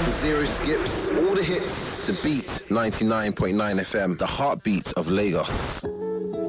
Zero skips, all the hits. The Beat 99.9 FM, the heartbeat of Lagos.